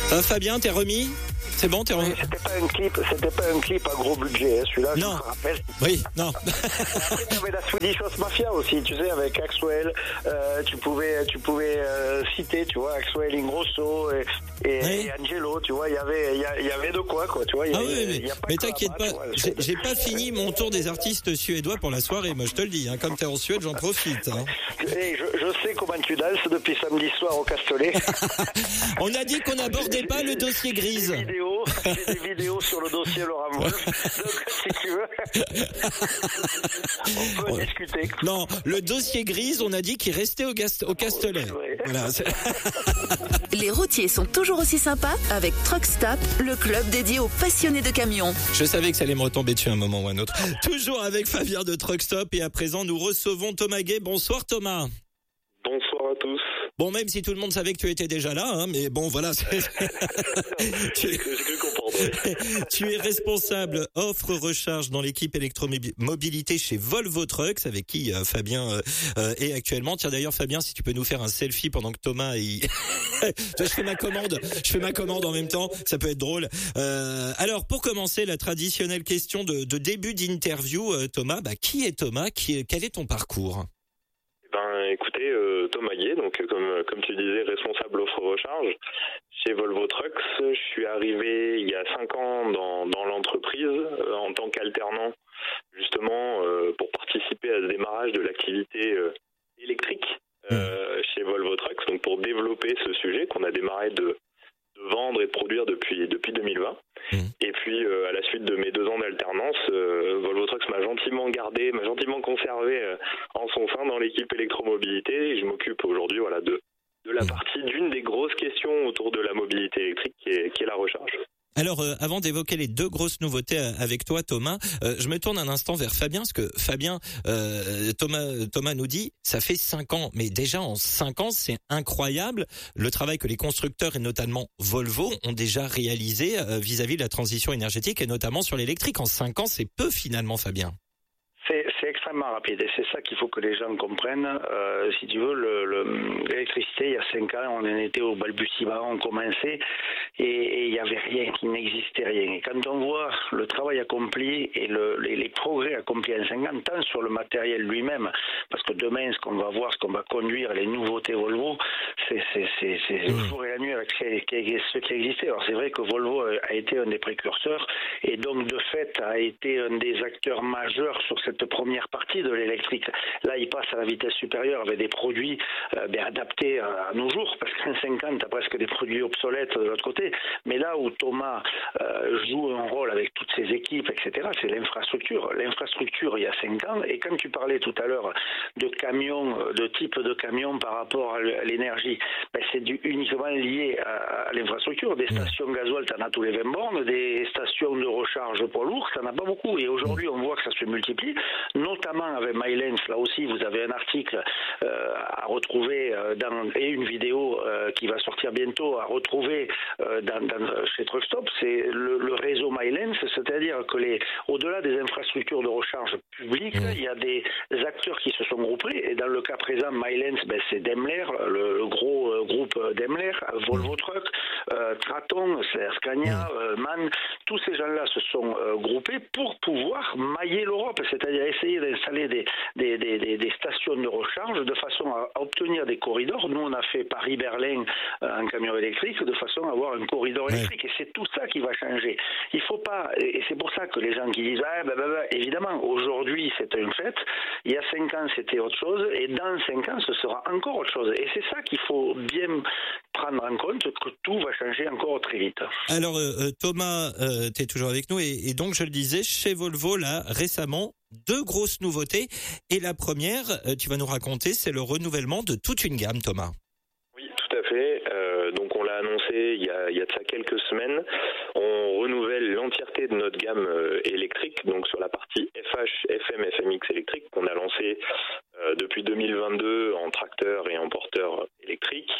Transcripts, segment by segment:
Fabien, t'es remis ? C'est bon, t'es remis ? C'était pas un clip à gros budget, celui-là, non. Je me rappelle. Oui, non. Après, t'avais la Swedish House Mafia aussi, tu sais, avec Axwell, tu pouvais citer, tu vois, Axwell Ingrosso et Angelo, tu vois, il y avait de quoi, tu vois. Mais t'inquiète pas, j'ai pas fini mon tour des artistes suédois pour la soirée, moi je te le dis, comme t'es en Suède, j'en profite. Et je sais comment tu danses depuis samedi soir au Castellet. On a dit qu'on n'abordait pas le dossier Grise. J'ai des vidéos sur le dossier Laurent Wolf, donc si tu veux, on peut discuter. Non, le dossier Grise, on a dit qu'il restait au Castellet. Voilà. Les routiers sont toujours aussi sympas avec Truck Stop, le club dédié aux passionnés de camions. Je savais que ça allait me retomber dessus un moment ou un autre. Toujours avec Fabien de Truck Stop et à présent nous recevons Thomas Gay. Bonsoir Thomas. Bonsoir à tous. Bon, même si tout le monde savait que tu étais déjà là, mais bon, voilà. Tu es responsable offre recharge dans l'équipe électromobilité chez Volvo Trucks, avec qui Fabien est actuellement. Tiens, d'ailleurs, Fabien, si tu peux nous faire un selfie pendant que Thomas je fais ma commande en même temps, ça peut être drôle. Alors, pour commencer, la traditionnelle question de début d'interview, Thomas, qui est Thomas? Quel est ton parcours? Écoutez, Thomas Gay, donc comme tu disais, responsable offre recharge chez Volvo Trucks. Je suis arrivé il y a 5 ans dans l'entreprise en tant qu'alternant, justement pour participer à ce démarrage de l'activité électrique chez Volvo Trucks, donc pour développer ce sujet qu'on a démarré de vendre et de produire depuis 2020. Et puis à la suite de mes 2 ans d'alternance, Volvo Trucks m'a gentiment conservé en son sein dans l'équipe électromobilité, et je m'occupe aujourd'hui de la partie d'une des grosses questions autour de la mobilité électrique qui est la recharge. Alors, avant d'évoquer les 2 grosses nouveautés avec toi, Thomas, je me tourne un instant vers Fabien, parce que Fabien, Thomas nous dit, ça fait 5 ans, mais déjà en 5 ans, c'est incroyable le travail que les constructeurs et notamment Volvo ont déjà réalisé vis-à-vis de la transition énergétique et notamment sur l'électrique. En 5 ans, c'est peu finalement, Fabien. C'est extrêmement rapide et c'est ça qu'il faut que les gens comprennent. Si tu veux, l'électricité, il y a 5 ans, on en était au balbutiement, on commençait et il n'y avait rien, il n'existait rien. Et quand on voit le travail accompli et les progrès accomplis en 5 ans, tant sur le matériel lui-même, parce que demain, ce qu'on va voir, ce qu'on va conduire, les nouveautés Volvo, c'est le jour et la nuit avec ce qui existait. Alors c'est vrai que Volvo a été un des précurseurs et donc de fait a été un des acteurs majeurs sur cette première partie de l'électrique. Là, il passe à la vitesse supérieure avec des produits adaptés à nos jours, parce qu'en 5 ans, tu as presque des produits obsolètes de l'autre côté. Mais là où Thomas joue un rôle avec toutes ses équipes, etc., c'est l'infrastructure. L'infrastructure, il y a 5 ans, et quand tu parlais tout à l'heure de camions, de type de camions par rapport à l'énergie, c'est uniquement lié à l'infrastructure. Des stations gasoil, tu en as tous les 20 bornes, des stations de recharge poids lourds, tu n'en as pas beaucoup. Et aujourd'hui, on voit que ça se multiplie, notamment avec MyLens. Là aussi, vous avez un article à retrouver et une vidéo qui va sortir bientôt à retrouver chez Truckstop. C'est le réseau MyLens, c'est-à-dire que au-delà des infrastructures de recharge publiques, il y a des acteurs qui se sont groupés. Et dans le cas présent, MyLens, c'est Daimler, le gros groupe Daimler, Volvo Trucks, Traton, Scania, MAN. Tous ces gens-là se sont groupés pour pouvoir mailler l'Europe, c'est-à-dire essayer d'installer des stations de recharge de façon à obtenir des corridors. Nous, on a fait Paris-Berlin en camion électrique de façon à avoir un corridor électrique. Et c'est tout ça qui va changer. Il faut pas, et c'est pour ça que les gens qui disent évidemment, aujourd'hui c'est un fait, il y a 5 ans c'était autre chose, et dans 5 ans ce sera encore autre chose. Et c'est ça qu'il faut bien prendre en compte, que tout va changer encore très vite. Alors Thomas, tu es toujours avec nous, et donc je le disais, chez Volvo là récemment, 2 grosses nouveautés, et la première, tu vas nous raconter, c'est le renouvellement de toute une gamme, Thomas. Oui, tout à fait. Donc on l'a annoncé il y a de ça quelques semaines. On renouvelle l'entièreté de notre gamme électrique, donc sur la partie FH, FM, FMX électrique qu'on a lancé depuis 2022 en tracteur et en porteur électrique.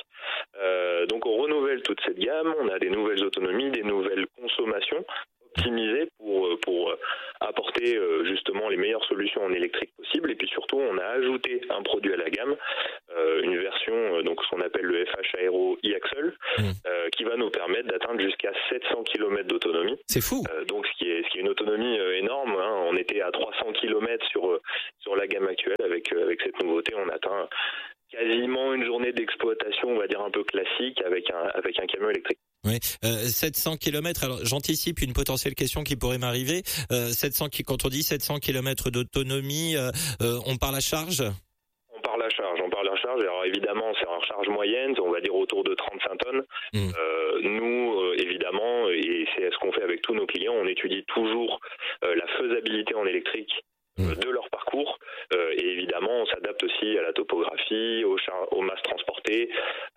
Donc on renouvelle toute cette gamme, on a des nouvelles autonomies, des nouvelles consommations optimisées pour apporter justement les meilleures solutions en électrique possibles. Et puis surtout, on a ajouté un produit à la gamme, une version, donc ce qu'on appelle le FH Aero e-Axle, qui va nous permettre d'atteindre jusqu'à 700 km d'autonomie. C'est fou. Donc ce qui est une autonomie énorme. On était à 300 km sur la gamme actuelle. Avec cette nouveauté, on atteint quasiment une journée d'exploitation, on va dire un peu classique, avec un camion électrique. Oui, 700 km. Alors j'anticipe une potentielle question qui pourrait m'arriver. Quand on dit 700 km d'autonomie, on parle à charge ? On parle à charge. Alors évidemment, c'est en charge moyenne, on va dire autour de 35 tonnes. Nous, évidemment, et c'est ce qu'on fait avec tous nos clients, on étudie toujours la faisabilité en électrique de leur parcours, et évidemment on s'adapte aussi à la topographie, aux masses transportées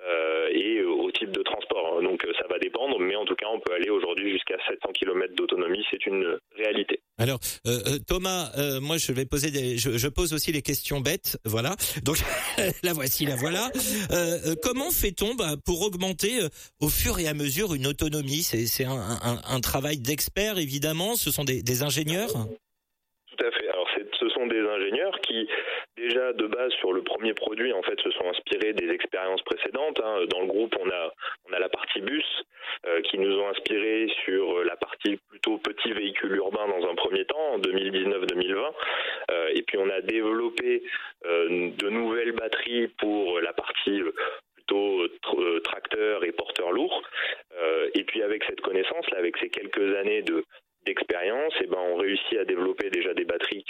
et au type de transport. Donc ça va dépendre, mais en tout cas on peut aller aujourd'hui jusqu'à 700 km d'autonomie, c'est une réalité. Alors Thomas, moi je pose aussi les questions bêtes, voilà. Donc la voilà. Comment fait-on pour augmenter au fur et à mesure une autonomie ? C'est un travail d'experts évidemment, ce sont des ingénieurs ? Tout à fait. Alors ce sont des ingénieurs qui, déjà de base sur le premier produit, en fait, se sont inspirés des expériences précédentes. Dans le groupe, on a la partie bus qui nous ont inspirés sur la partie plutôt petit véhicule urbain dans un premier temps, en 2019-2020. Et puis on a développé de nouvelles batteries pour la partie plutôt tracteur et porteur lourd. Et puis avec cette connaissance, là, avec ces quelques années d'expérience, on réussit à développer déjà des batteries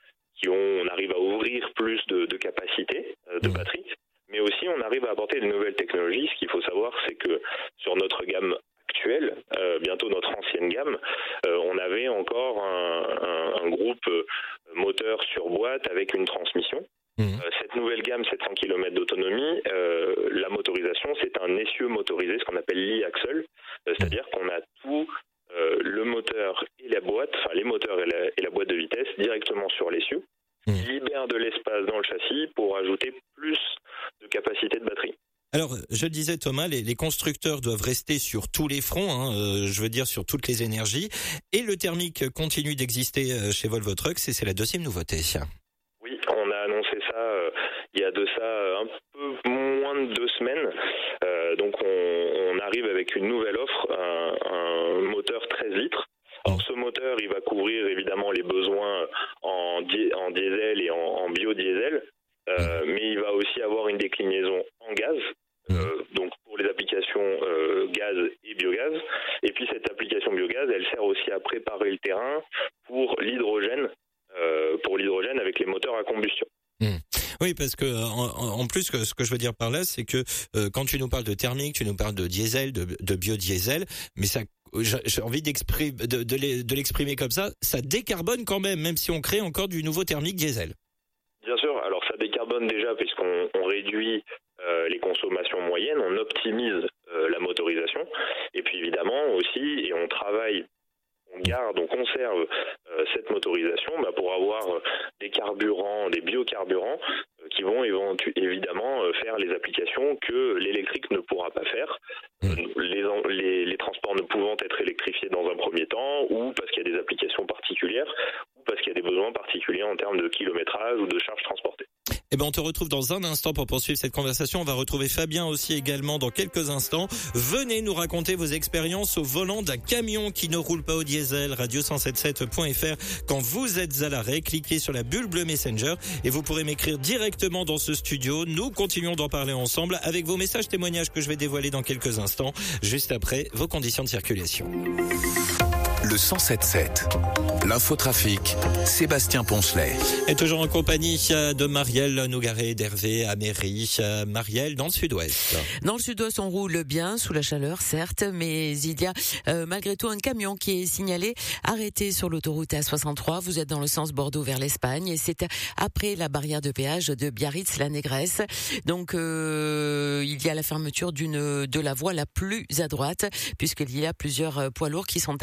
on arrive à ouvrir plus de capacité de batterie, mais aussi on arrive à apporter de nouvelles technologies. Ce qu'il faut savoir, c'est que sur notre gamme actuelle, bientôt notre ancienne gamme, on avait encore un groupe moteur sur boîte avec une transmission. Cette nouvelle gamme, 700 km d'autonomie, la motorisation, c'est un essieu motorisé, ce qu'on appelle l'e-axle, c'est-à-dire qu'on a tout le moteur et la boîte, enfin les moteurs et la boîte de vitesse directement sur l'essieu, qui libère de l'espace dans le châssis pour ajouter plus de capacité de batterie. Alors, je le disais Thomas, les constructeurs doivent rester sur tous les fronts, je veux dire sur toutes les énergies, et le thermique continue d'exister chez Volvo Trucks, et c'est la deuxième nouveauté. Oui, on a annoncé ça il y a de ça un peu moins de 2 semaines. Donc on arrive avec une nouvelle offre, un moteur 13 litres. Alors ce moteur, il va couvrir évidemment les besoins en diesel et en biodiesel, mais il va aussi avoir une déclinaison en gaz, donc pour les applications gaz et biogaz. Et puis cette application biogaz, elle sert aussi à préparer le terrain pour l'hydrogène avec les moteurs à combustion. Oui, parce que en plus, ce que je veux dire par là, c'est que quand tu nous parles de thermique, tu nous parles de diesel, de biodiesel, mais ça, j'ai envie de l'exprimer comme ça décarbone quand même si on crée encore du nouveau thermique diesel. Bien sûr, alors ça décarbone déjà puisqu'on réduit les consommations moyennes, on optimise la motorisation, et puis évidemment aussi, et on travaille, on conserve cette motorisation pour avoir des carburants, des biocarburants qui vont évidemment faire les applications que l'électrique ne pourra pas faire. Les transports ne pouvant être électrifiés dans un premier temps, ou parce qu'il y a des applications particulières, ou parce qu'il y a des besoins particuliers en termes de kilométrage ou de charge transportée. On te retrouve dans un instant pour poursuivre cette conversation. On va retrouver Fabien aussi également dans quelques instants. Venez nous raconter vos expériences au volant d'un camion qui ne roule pas au diesel. Radio177.fr. Quand vous êtes à l'arrêt, cliquez sur la bulle bleue Messenger et vous pourrez m'écrire directement dans ce studio. Nous continuons d'en parler ensemble avec vos messages témoignages que je vais dévoiler dans quelques instants, juste après vos conditions de circulation. Le 107.7. L'infotrafic, Sébastien Poncelet. Et toujours en compagnie de Marielle Nougaret, d'Hervé Améry. Marielle, dans le sud-ouest. Dans le sud-ouest, on roule bien, sous la chaleur, certes, mais il y a malgré tout un camion qui est signalé, arrêté sur l'autoroute A63. Vous êtes dans le sens Bordeaux vers l'Espagne, et c'est après la barrière de péage de Biarritz-la-Négresse. Donc, il y a la fermeture de la voie la plus à droite, puisqu'il y a plusieurs poids lourds qui sont arrêtés à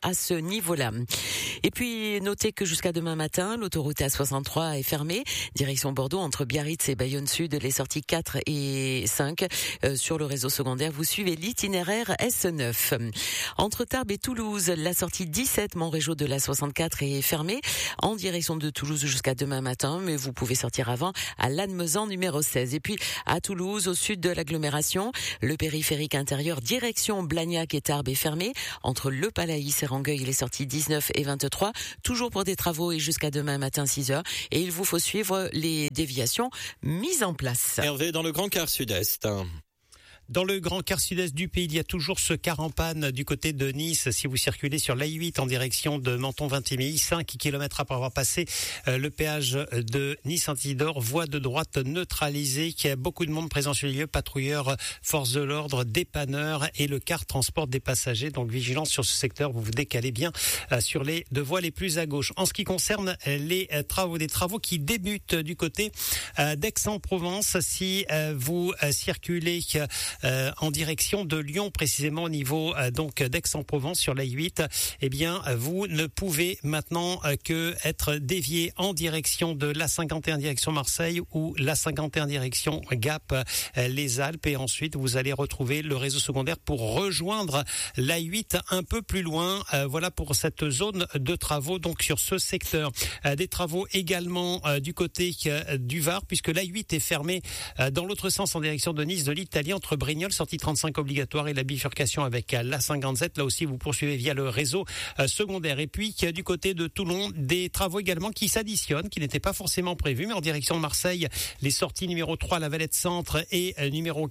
à ce niveau-là. Et puis, notez que jusqu'à demain matin, l'autoroute A63 est fermée. Direction Bordeaux, entre Biarritz et Bayonne Sud, les sorties 4 et 5. Sur le réseau secondaire, vous suivez l'itinéraire S9. Entre Tarbes et Toulouse, la sortie 17 Montrégeau de la 64 est fermée. En direction de Toulouse jusqu'à demain matin, mais vous pouvez sortir avant à Lannemezan numéro 16. Et puis, à Toulouse, au sud de l'agglomération, le périphérique intérieur direction Blagnac et Tarbes est fermé. Entre Le Palaïs et Rangueil, les sorties 19 et 23. Toujours pour des travaux et jusqu'à demain matin 6h. Et il vous faut suivre les déviations mises en place. Hervé, dans le Grand Quart Sud-Est. Dans le Grand Quart Sud-Est du pays, il y a toujours ce car en panne du côté de Nice. Si vous circulez sur l'A8 en direction de Menton-Vintimille, 5 km après avoir passé le péage de Nice-Antidore, voie de droite neutralisée. Il y a beaucoup de monde présent sur les lieux, patrouilleurs, forces de l'ordre, dépanneurs et le car transporte des passagers. Donc vigilance sur ce secteur, vous vous décalez bien sur les deux voies les plus à gauche. En ce qui concerne les travaux, des travaux qui débutent du côté d'Aix-en-Provence, si vous circulez en direction de Lyon, précisément au niveau donc d'Aix-en-Provence sur l'A8, eh bien vous ne pouvez maintenant que être dévié en direction de l'A51 direction Marseille ou l'A51 direction Gap les Alpes, et ensuite vous allez retrouver le réseau secondaire pour rejoindre l'A8 un peu plus loin. Voilà pour cette zone de travaux donc sur ce secteur. Des travaux également du côté du Var, puisque l'A8 est fermée dans l'autre sens en direction de Nice de l'Italie entre Brignoles, sortie 35 obligatoire, et la bifurcation avec l'A57. Là aussi, vous poursuivez via le réseau secondaire. Et puis, du côté de Toulon, des travaux également qui s'additionnent, qui n'étaient pas forcément prévus, mais en direction de Marseille, les sorties numéro 3, la Valette Centre, et numéro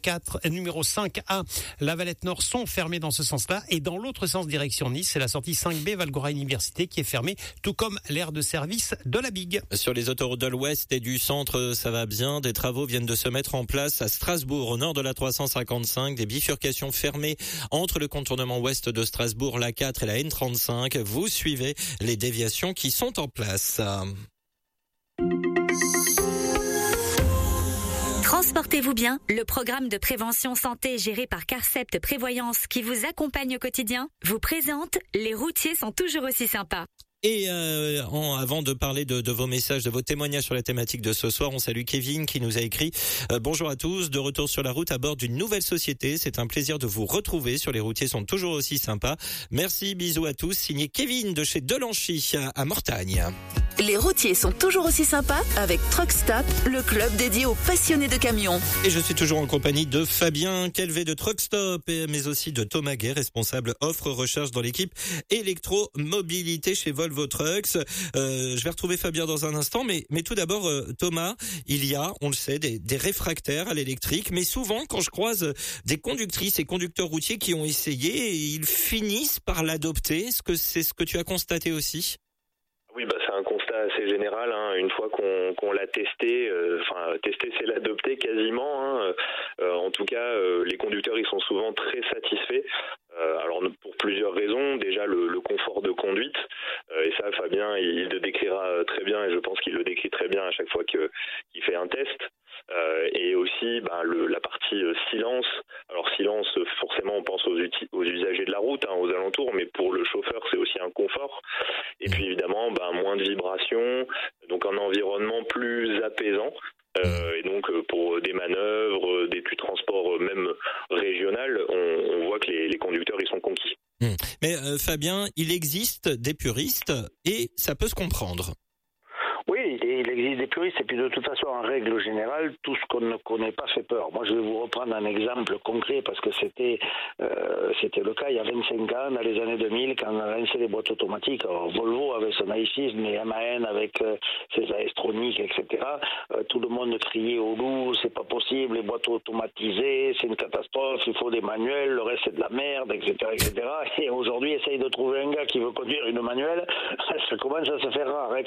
5A, la Valette Nord, sont fermées dans ce sens-là. Et dans l'autre sens, direction Nice, c'est la sortie 5B, Valgora Université, qui est fermée, tout comme l'aire de service de la Big. Sur les autoroutes de l'Ouest et du Centre, ça va bien. Des travaux viennent de se mettre en place à Strasbourg, au nord de la 355, des bifurcations fermées entre le contournement ouest de Strasbourg, la 4 et la N35. Vous suivez les déviations qui sont en place. Transportez-vous bien, le programme de prévention santé géré par Carcept Prévoyance qui vous accompagne au quotidien vous présente Les routiers sont toujours aussi sympas. Et avant de parler de vos messages, de vos témoignages sur la thématique de ce soir, on salue Kevin qui nous a écrit bonjour à tous, de retour sur la route à bord d'une nouvelle société. C'est un plaisir de vous retrouver. Sur les routiers sont toujours aussi sympas. Merci, bisous à tous. Signé Kevin de chez Delanchy à Mortagne. Les routiers sont toujours aussi sympas avec Truck Stop, le club dédié aux passionnés de camions. Et je suis toujours en compagnie de Fabien Calvé de Truck Stop, mais aussi de Thomas Guay, responsable offre recharge dans l'équipe électromobilité chez Volvo Trucks. Je vais retrouver Fabien dans un instant, mais tout d'abord, Thomas, il y a, on le sait, des réfractaires à l'électrique, mais souvent, quand je croise des conductrices et conducteurs routiers qui ont essayé, ils finissent par l'adopter. Est-ce que c'est ce que tu as constaté aussi ? Oui, c'est un constat assez général. Une fois qu'on l'a testé, tester c'est l'adopter quasiment. En tout cas, les conducteurs ils sont souvent très satisfaits. Alors pour plusieurs raisons. Déjà le confort de conduite, et ça Fabien il le décrira très bien, et je pense qu'il le décrit très bien à chaque fois qu'il fait un test. Et aussi la partie silence. Alors silence, forcément on pense aux usagers de la route, aux alentours, mais pour le chauffeur c'est aussi un confort. Et puis évidemment moins de vibrations, donc un environnement plus apaisant. Et donc pour des manœuvres, des flux de transport même régional, on voit que les conducteurs ils sont conquis. Mais Fabien, il existe des puristes et ça peut se comprendre. Oui, il existe des puristes, et puis de toute façon, en règle générale, tout ce qu'on ne connaît pas fait peur. Moi, je vais vous reprendre un exemple concret, parce que c'était le cas il y a 25 ans, dans les années 2000, quand on a lancé les boîtes automatiques. Alors, Volvo avait son i6, mais MAN avec ses AS-troniques, etc. Tout le monde criait au loup, c'est pas possible, les boîtes automatisées, c'est une catastrophe, il faut des manuels, le reste c'est de la merde, etc., etc. Et aujourd'hui, essaye de trouver un gars qui veut conduire une manuelle, ça commence à se faire rare,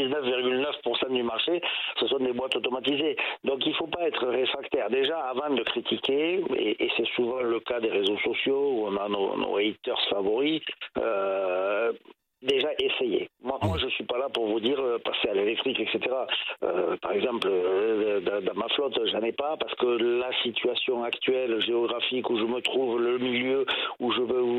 99,9% du marché, ce sont des boîtes automatisées. Donc il ne faut pas être réfractaire. Déjà, avant de critiquer, et c'est souvent le cas des réseaux sociaux où on a nos haters favoris, déjà essayer. Moi, Alors moi, je suis pas là pour vous dire passer à l'électrique, etc. Par exemple, dans ma flotte, j'en ai pas parce que la situation actuelle géographique où je me trouve, le milieu où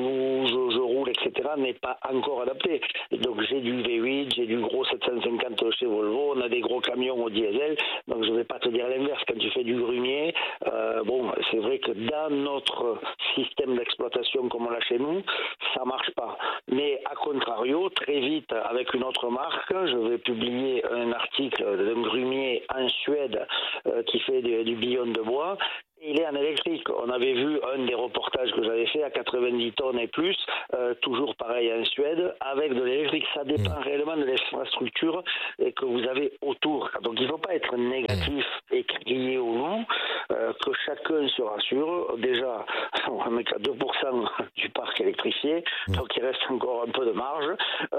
je roule, etc., n'est pas encore adapté. Donc j'ai du V8, j'ai du gros 750 chez Volvo, on a des gros camions au diesel, donc je vais pas te dire l'inverse. Quand tu fais du grumier, c'est vrai que dans notre système d'exploitation comme on l'a chez nous, ça marche pas. Mais à contrario, très vite, avec une autre marque, je vais publier un article d'un grumier en Suède qui fait du billon de bois. Il est en électrique. On avait vu un des reportages que j'avais fait à 90 tonnes et plus, toujours pareil en Suède, avec de l'électrique. Ça dépend réellement de l'infrastructure que vous avez autour. Donc il ne faut pas être négatif et crier au loup, que chacun se rassure. Déjà, on n'est qu'à 2% du parc électrifié, donc il reste encore un peu de marge.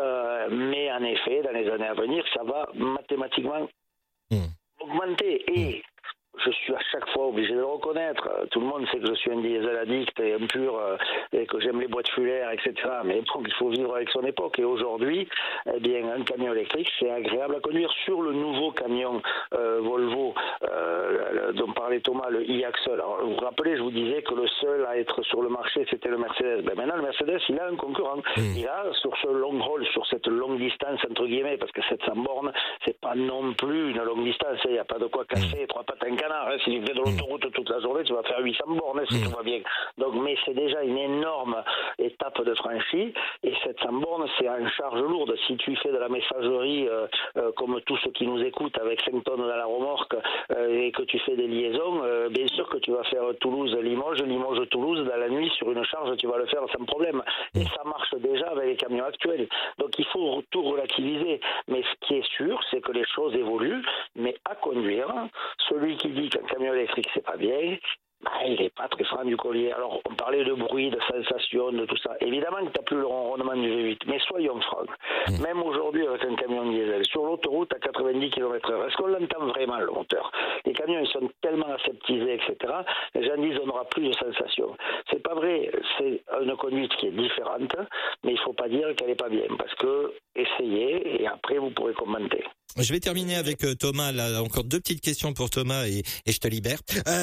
Mais en effet, dans les années à venir, ça va mathématiquement augmenter. Et je suis à chaque fois obligé de le reconnaître. Tout le monde sait que je suis un diesel addict et impur et que j'aime les boîtes fullaires, etc. Mais bon, il faut vivre avec son époque. Et aujourd'hui, eh bien, un camion électrique, c'est agréable à conduire. Sur le nouveau camion Volvo dont parlait Thomas, le e-Axle. Alors, vous vous rappelez, je vous disais que le seul à être sur le marché, c'était le Mercedes. Ben maintenant, le Mercedes, il a un concurrent. Il a, sur ce long haul, sur cette longue distance, entre guillemets, parce que 700 bornes, c'est pas non plus une longue distance. Il n'y a pas de quoi casser 3 pattes en canard. Si tu fais de l'autoroute toute la journée, tu vas faire 800 bornes, si tout va bien. Donc, mais c'est déjà une énorme étape de franchie. Et 700 bornes, c'est en charge lourde. Si tu fais de la messagerie, comme tous ceux qui nous écoutent, avec 5 tonnes dans la remorque, et que tu fais des liaisons, bien sûr que tu vas faire Toulouse-Limoges, Limoges-Toulouse, dans la nuit, sur une charge, tu vas le faire sans problème. Et ça marche déjà avec les camions actuels. Donc, il faut tout relativiser. Mais ce qui est sûr, c'est que les choses évoluent, mais à conduire, celui qui dit qu'un camion électrique, c'est pas bien, il n'est pas très franc du collier. Alors, on parlait de bruit, de sensation, de tout ça. Évidemment que tu n'as plus le ronronnement du V8, mais soyons francs. Même aujourd'hui, avec un camion diesel, sur l'autoroute à 90 km/h, est-ce qu'on l'entend vraiment, le moteur? Les camions, ils sont tellement aseptisés, etc. Les gens disent on n'aura plus de sensation. C'est pas vrai. C'est une conduite qui est différente, mais il ne faut pas dire qu'elle n'est pas bien, parce que essayez, et après, vous pourrez commenter. Je vais terminer avec Thomas. Là, encore 2 petites questions pour Thomas et je te libère.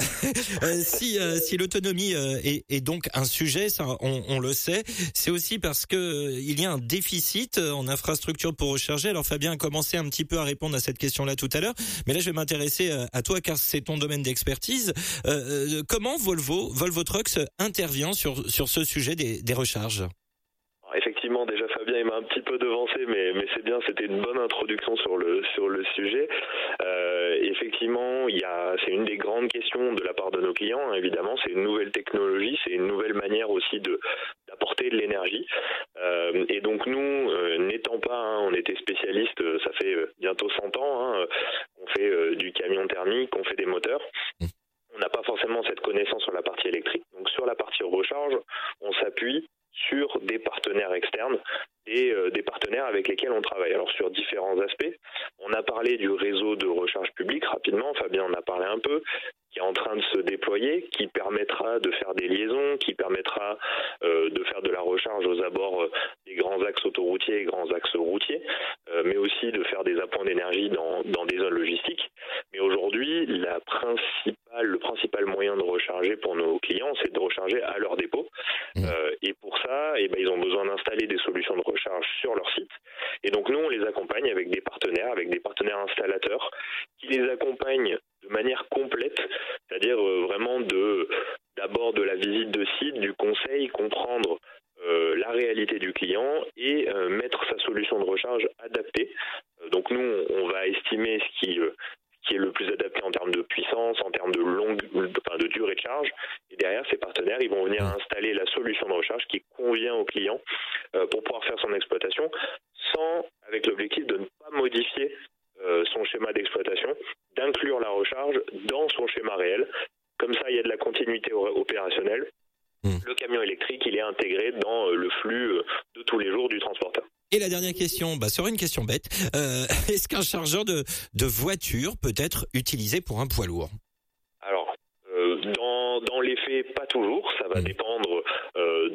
Si l'autonomie est donc un sujet, ça on le sait, c'est aussi parce que il y a un déficit en infrastructure pour recharger. Alors Fabien a commencé un petit peu à répondre à cette question-là tout à l'heure, mais là je vais m'intéresser à toi car c'est ton domaine d'expertise. Comment Volvo Trucks intervient sur ce sujet des recharges? Effectivement, déjà Fabien il m'a un petit peu devancé, mais c'est bien, c'était une bonne introduction sur le sujet. Effectivement, c'est une des grandes questions de la part de nos clients, hein, évidemment, c'est une nouvelle technologie, c'est une nouvelle manière aussi d'apporter de l'énergie. Et donc nous, n'étant pas, on était spécialistes, ça fait bientôt 100 ans, on fait du camion thermique, on fait des moteurs. On n'a pas forcément cette connaissance sur la partie électrique. Donc sur la partie recharge, on s'appuie sur des partenaires externes et des partenaires avec lesquels on travaille. Alors sur différents aspects, on a parlé du réseau de recharge publique rapidement, Fabien en a parlé un peu, qui est en train de se déployer, qui permettra de faire des liaisons, qui permettra de faire de la recharge aux abords des grands axes autoroutiers et grands axes routiers, mais aussi de faire des appoints d'énergie dans des zones logistiques. Mais aujourd'hui, le principal moyen de recharger pour nos clients, c'est de recharger à leur dépôt. Et pour ça, ils ont besoin d'installer des solutions de recharge sur leur site. Et donc nous, on les accompagne avec des partenaires installateurs qui les accompagnent de manière complète, c'est-à-dire vraiment d'abord de la visite de site, du conseil, comprendre la réalité du client et mettre sa solution de recharge adaptée. Donc nous, on va estimer ce qui est le plus adapté en termes de puissance, en termes de durée de charge. Et derrière, ces partenaires, ils vont venir installer la solution de recharge qui convient au client pour pouvoir faire son exploitation avec l'objectif de ne pas modifier son schéma d'exploitation, d'inclure la recharge dans son schéma réel. Comme ça, il y a de la continuité opérationnelle. Le camion électrique, il est intégré dans le flux de tous les jours du transporteur. Et la dernière question, serait une question bête. Est-ce qu'un chargeur de voiture peut être utilisé pour un poids lourd? Alors, dans les faits, pas toujours. Ça va dépendre de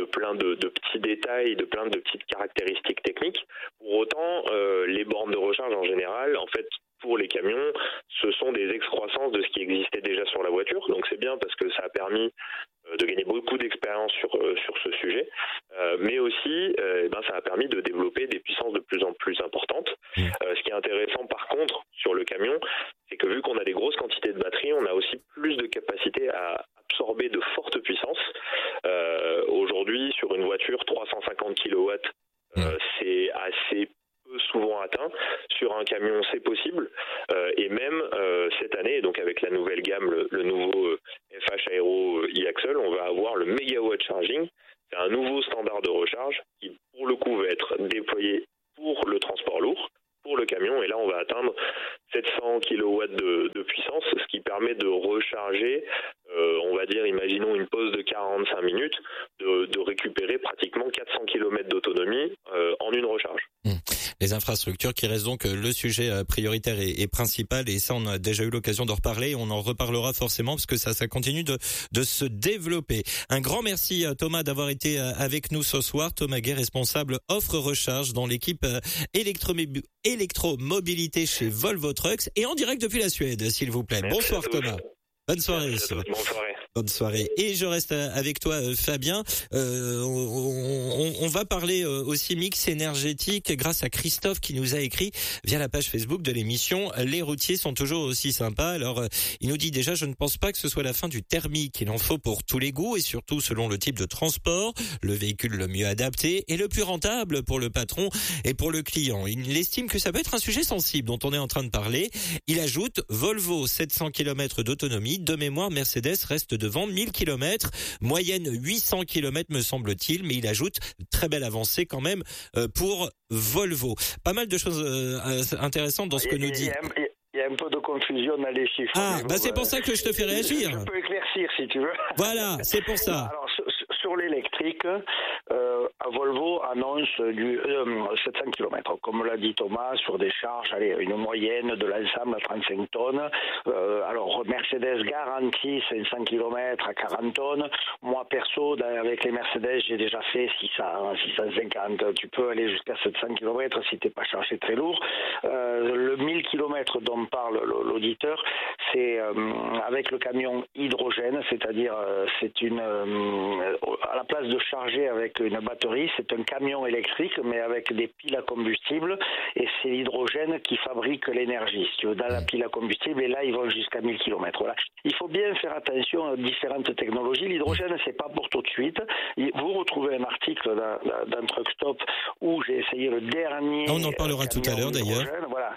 plein de petits détails, de plein de petites caractéristiques techniques. Pour autant, les bornes de recharge en général, en fait, pour les camions, ce sont des excroissances de ce qui existait déjà sur la voiture. Donc c'est bien parce que ça a permis de gagner beaucoup d'expérience sur ce sujet, mais aussi ça a permis de développer des puissances de plus en plus importantes. Ce qui est intéressant par contre sur le camion, c'est que vu qu'on a des grosses quantités de batterie, on a aussi plus de capacité à absorber de fortes puissances. Aujourd'hui, sur une voiture, 350 kW, c'est assez souvent atteint. Sur un camion, c'est possible. Et même cette année, donc avec la nouvelle gamme, le nouveau FH Aero e-Axle, on va avoir le mégawatt charging. C'est un nouveau standard de recharge qui, pour le coup, va être déployé pour le transport lourd, pour le camion. Et là, on va atteindre 700 kW de puissance, ce qui permet de recharger, on va dire, imaginons une pause de 45 minutes, de récupérer pratiquement 400 km d'autonomie en une recharge. Les infrastructures qui restent donc le sujet prioritaire et principal, et ça on a déjà eu l'occasion d'en reparler, on en reparlera forcément parce que ça continue de se développer. Un grand merci à Thomas d'avoir été avec nous ce soir. Thomas Guay, responsable offre recharge dans l'équipe électromobilité chez Volvo Trucks et en direct depuis la Suède, s'il vous plaît. Merci. Bonsoir Thomas. Bonne soirée. Bonne soirée. Bonne soirée. Et je reste avec toi, Fabien. On va parler aussi mix énergétique grâce à Christophe qui nous a écrit via la page Facebook de l'émission. Les routiers sont toujours aussi sympas. Alors, il nous dit déjà, je ne pense pas que ce soit la fin du thermique. Il en faut pour tous les goûts et surtout selon le type de transport, le véhicule le mieux adapté et le plus rentable pour le patron et pour le client. Il estime que ça peut être un sujet sensible dont on est en train de parler. Il ajoute Volvo 700 km d'autonomie. De mémoire, Mercedes reste devant 1000 km, moyenne 800 km me semble-t-il, mais il ajoute très belle avancée quand même pour Volvo. Pas mal de choses intéressantes dans ce que nous dit. Il y a un peu de confusion dans les chiffres. C'est pour ça que je te fais réagir. Je peux éclaircir si tu veux. Voilà, c'est pour ça. Alors, sur l'électrique, Volvo annonce du 700 km. Comme l'a dit Thomas, sur des charges, une moyenne de l'ensemble à 35 tonnes. Alors, Mercedes garantit 500 km à 40 tonnes. Moi, perso, avec les Mercedes, j'ai déjà fait 650. Tu peux aller jusqu'à 700 km si t'es pas chargé très lourd. Le 1000 km dont parle l'auditeur, c'est avec le camion hydrogène, c'est-à-dire c'est à la place de charger avec une batterie, c'est un camion électrique mais avec des piles à combustible et c'est l'hydrogène qui fabrique l'énergie. Si tu veux, dans la pile à combustible et là ils vont jusqu'à 1000 km. Voilà. Il faut bien faire attention aux différentes technologies. L'hydrogène c'est pas pour tout de suite. Vous retrouvez un article dans Truck Stop où j'ai essayé le dernier. On en parlera tout à l'heure d'ailleurs. Voilà.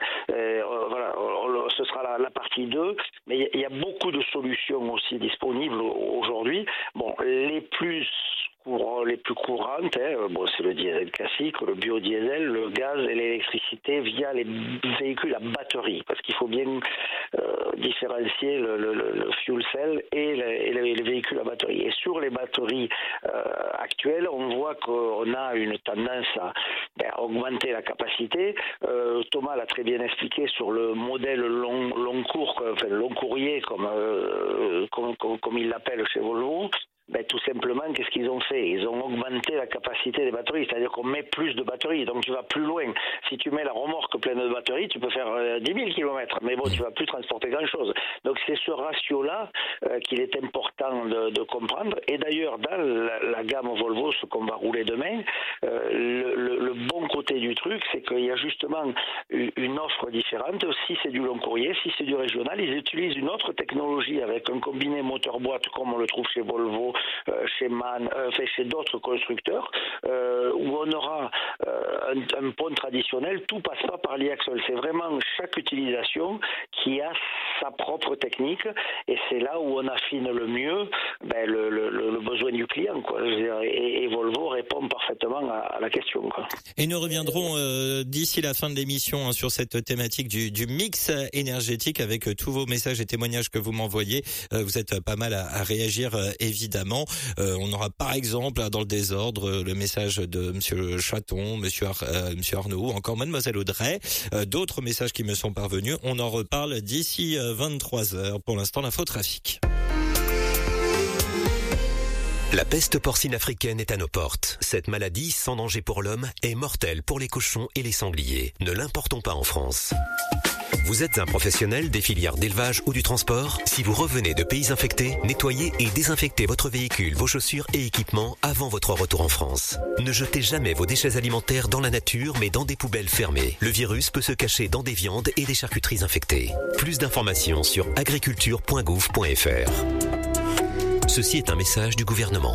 Ce sera la partie 2, mais il y a beaucoup de solutions aussi disponibles aujourd'hui. Bon, les plus courantes, c'est le diesel classique, le biodiesel, le gaz et l'électricité via les véhicules à batterie, parce qu'il faut bien différencier le fuel cell et les véhicules à batterie. Et sur les batteries actuelles, on voit qu'on a une tendance à augmenter la capacité. Thomas l'a très bien expliqué sur le modèle long courrier, comme il l'appelle chez Volvo. Tout simplement, qu'est-ce qu'ils ont fait? Ils ont augmenté la capacité des batteries, c'est-à-dire qu'on met plus de batteries, donc tu vas plus loin. Si tu mets la remorque pleine de batteries, tu peux faire 10 000 km, mais bon, tu vas plus transporter grand-chose. Donc c'est ce ratio-là qu'il est important de comprendre. Et d'ailleurs, dans la gamme Volvo, ce qu'on va rouler demain, le bon côté du truc, c'est qu'il y a justement une offre différente. Si c'est du long courrier, si c'est du régional, ils utilisent une autre technologie avec un combiné moteur-boîte comme on le trouve chez Volvo, chez MAN, chez d'autres constructeurs, où on aura un pont traditionnel, tout passe pas par l'e-Axle. C'est vraiment chaque utilisation qui a sa propre technique, et c'est là où on affine le mieux le besoin du client, quoi. Et Volvo répond parfaitement à la question, quoi. Et nous reviendrons d'ici la fin de l'émission sur cette thématique du mix énergétique avec tous vos messages et témoignages que vous m'envoyez. Vous êtes pas mal à réagir, évidemment. On aura par exemple dans le désordre le message de Monsieur Chaton, Monsieur Arnaud, ou encore Mademoiselle Audrey. D'autres messages qui me sont parvenus. On en reparle d'ici 23h. Pour l'instant, l'infotrafic. La peste porcine africaine est à nos portes. Cette maladie, sans danger pour l'homme, est mortelle pour les cochons et les sangliers. Ne l'importons pas en France. Vous êtes un professionnel des filières d'élevage ou du transport? Si vous revenez de pays infectés, nettoyez et désinfectez votre véhicule, vos chaussures et équipements avant votre retour en France. Ne jetez jamais vos déchets alimentaires dans la nature, mais dans des poubelles fermées. Le virus peut se cacher dans des viandes et des charcuteries infectées. Plus d'informations sur agriculture.gouv.fr. Ceci est un message du gouvernement.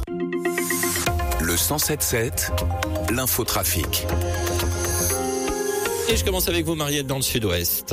Le 107.7, l'infotrafic. Et je commence avec vous, Marielle, dans le sud-ouest.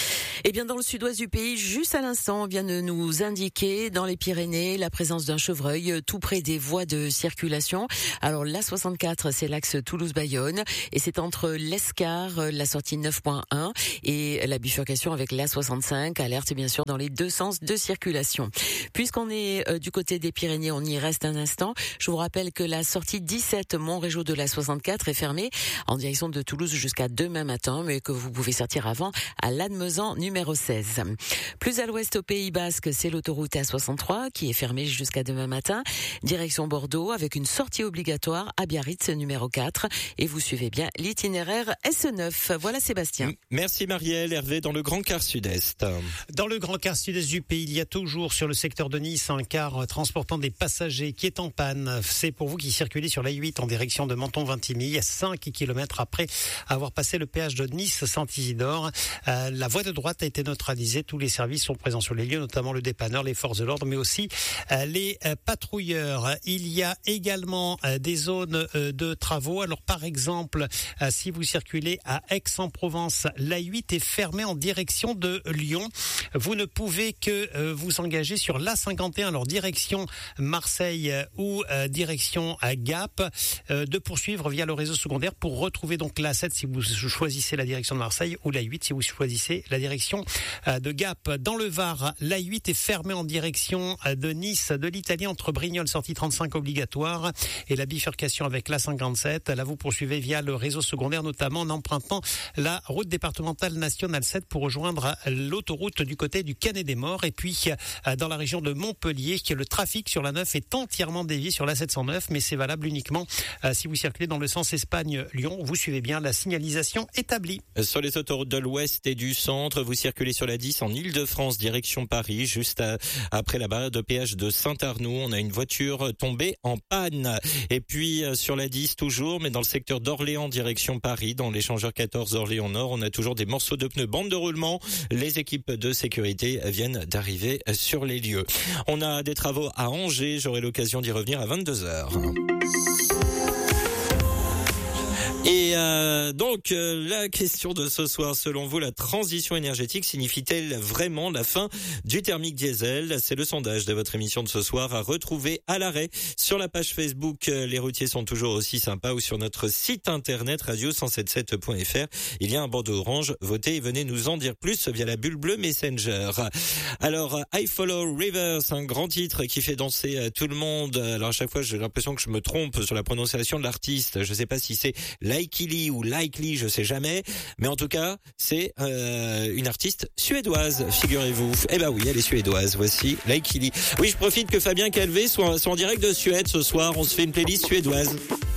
Eh bien, dans le sud-ouest du pays, juste à l'instant, on vient de nous indiquer dans les Pyrénées la présence d'un chevreuil tout près des voies de circulation. Alors, l'A64, c'est l'axe Toulouse-Bayonne et c'est entre l'Escar, la sortie 9.1 et la bifurcation avec l'A65. Alerte, bien sûr, dans les deux sens de circulation. Puisqu'on est du côté des Pyrénées, on y reste un instant. Je vous rappelle que la sortie 17 Montrégeau de l'A64 est fermée en direction de Toulouse jusqu'à demain matin, mais que vous pouvez sortir avant à Lannemezan numéro 16. Plus à l'ouest au Pays Basque, c'est l'autoroute A63 qui est fermée jusqu'à demain matin. Direction Bordeaux avec une sortie obligatoire à Biarritz numéro 4 et vous suivez bien l'itinéraire SE9. Voilà Sébastien. Merci Marielle. Hervé dans le Grand Quart Sud-Est. Dans le Grand Quart Sud-Est du pays, il y a toujours sur le secteur de Nice un car transportant des passagers qui est en panne. C'est pour vous qui circulez sur l'A8 en direction de Menton-Vintimille, 5 km après avoir passé le péage de Nice-Saint-Isidore. La voie de droite a été neutralisée. Tous les services sont présents sur les lieux, notamment le dépanneur, les forces de l'ordre, mais aussi les patrouilleurs. Il y a également des zones de travaux. Alors, par exemple, si vous circulez à Aix-en-Provence, l'A8 est fermée en direction de Lyon. Vous ne pouvez que vous engager sur l'A51, alors direction Marseille ou direction Gap, de poursuivre via le réseau secondaire pour retrouver donc l'A7 si vous choisissez la direction de Marseille ou l'A8 si vous choisissez la direction de Gap. Dans le Var, l'A8 est fermée en direction de Nice, de l'Italie, entre Brignoles, sortie 35 obligatoire, et la bifurcation avec l'A57. Là, vous poursuivez via le réseau secondaire, notamment en empruntant la route départementale nationale 7 pour rejoindre l'autoroute du côté du Canet-des-Morts. Et puis, dans la région de Montpellier, le trafic sur la 9 est entièrement dévié sur la 709, mais c'est valable uniquement si vous circulez dans le sens Espagne-Lyon. Vous suivez bien la signalisation établie. Sur les autoroutes de l'Ouest et du Centre, vous circulez sur la 10 en Ile-de-France, direction Paris, juste après la barrière de péage de Saint-Arnoux. On a une voiture tombée en panne. Et puis, sur la 10 toujours, mais dans le secteur d'Orléans, direction Paris, dans l'échangeur 14 Orléans Nord, on a toujours des morceaux de pneus, bande de roulement. Les équipes de sécurité viennent d'arriver sur les lieux. On a des travaux à Angers, j'aurai l'occasion d'y revenir à 22h. Et donc la question de ce soir, selon vous, la transition énergétique signifie-t-elle vraiment la fin du thermique diesel? C'est le sondage de votre émission de ce soir à retrouver à l'arrêt sur la page Facebook Les routiers sont toujours aussi sympas ou sur notre site internet radio177.fr. Il y a un bandeau orange, votez et venez nous en dire plus via la bulle bleue Messenger. Alors I Follow Rivers, un grand titre qui fait danser tout le monde. Alors à chaque fois j'ai l'impression que je me trompe sur la prononciation de l'artiste. Je sais pas si c'est Likely ou Likely, je sais jamais, mais en tout cas, c'est une artiste suédoise, figurez-vous. Eh ben oui, elle est suédoise. Voici Likely. Oui, je profite que Fabien Calvé soit en direct de Suède ce soir. On se fait une playlist suédoise.